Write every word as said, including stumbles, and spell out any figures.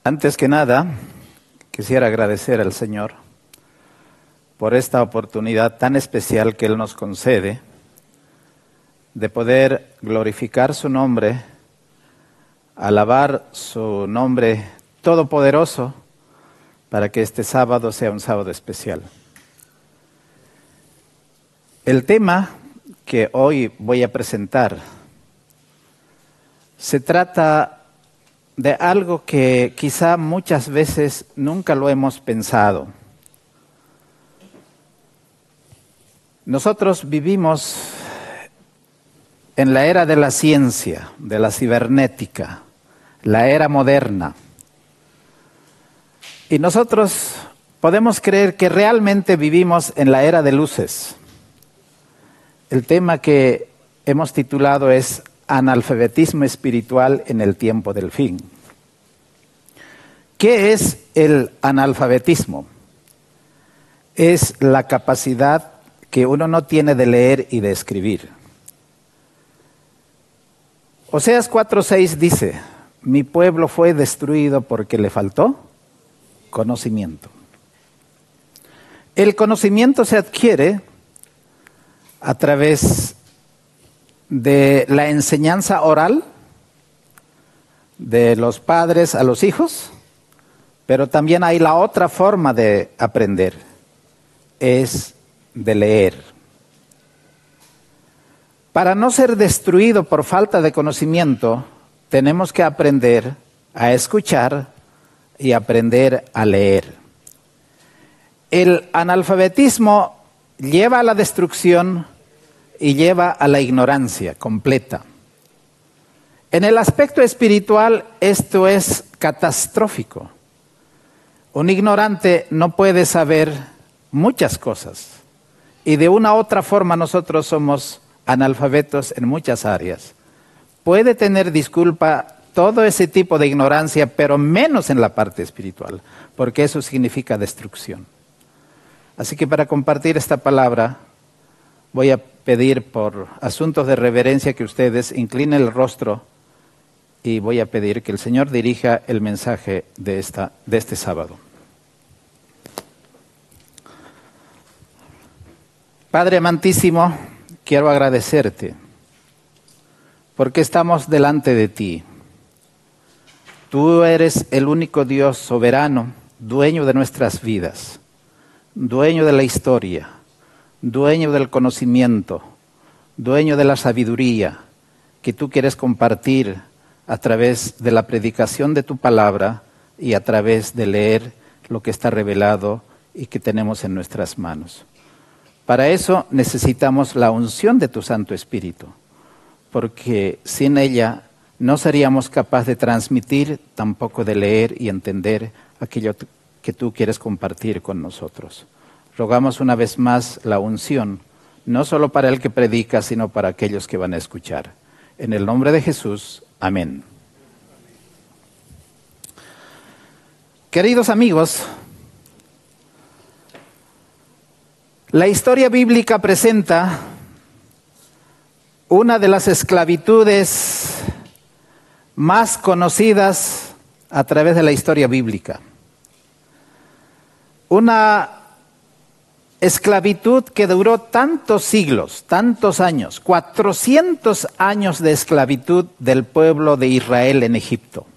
Antes que nada, quisiera agradecer al Señor por esta oportunidad tan especial que Él nos concede de poder glorificar su nombre, alabar su nombre todopoderoso para que este sábado sea un sábado especial. El tema que hoy voy a presentar se trata de algo que quizá muchas veces nunca lo hemos pensado. Nosotros vivimos en la era de la ciencia, de la cibernética, la era moderna. Y nosotros podemos creer que realmente vivimos en la era de luces. El tema que hemos titulado es Analfabetismo espiritual en el tiempo del fin. ¿Qué es el analfabetismo? Es la capacidad que uno no tiene de leer y de escribir. Oseas cuatro seis dice, mi pueblo fue destruido porque le faltó conocimiento. El conocimiento se adquiere a través de la enseñanza oral de los padres a los hijos, pero también hay la otra forma de aprender, es de leer. Para no ser destruido por falta de conocimiento, tenemos que aprender a escuchar y aprender a leer. El analfabetismo lleva a la destrucción y lleva a la ignorancia completa. En el aspecto espiritual, esto es catastrófico. Un ignorante no puede saber muchas cosas. Y de una u otra forma nosotros somos analfabetos en muchas áreas. Puede tener disculpa todo ese tipo de ignorancia, pero menos en la parte espiritual, porque eso significa destrucción. Así que para compartir esta palabra, voy a pedir por asuntos de reverencia que ustedes inclinen el rostro y voy a pedir que el Señor dirija el mensaje de, esta, de este sábado. Padre amantísimo, quiero agradecerte porque estamos delante de ti. Tú eres el único Dios soberano, dueño de nuestras vidas, dueño de la historia, dueño del conocimiento, dueño de la sabiduría que tú quieres compartir a través de la predicación de tu palabra y a través de leer lo que está revelado y que tenemos en nuestras manos. Para eso necesitamos la unción de tu Santo Espíritu, porque sin ella no seríamos capaces de transmitir, tampoco de leer y entender aquello que tú quieres compartir con nosotros. Rogamos una vez más la unción, no solo para el que predica, sino para aquellos que van a escuchar. En el nombre de Jesús, amén. Queridos amigos, la historia bíblica presenta una de las esclavitudes más conocidas a través de la historia bíblica. Una esclavitud que duró tantos siglos, tantos años, cuatrocientos años de esclavitud del pueblo de Israel en Egipto.